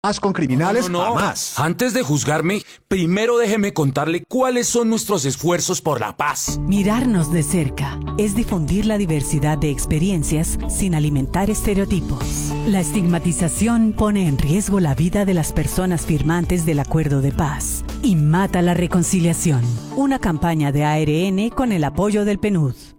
con criminales, No. jamás. Antes de juzgarme, primero déjeme contarle cuáles son nuestros esfuerzos por la paz. Mirarnos de cerca es difundir la diversidad de experiencias sin alimentar estereotipos. La estigmatización pone en riesgo la vida de las personas firmantes del acuerdo de paz y mata la reconciliación. Una campaña de ARN con el apoyo del PNUD.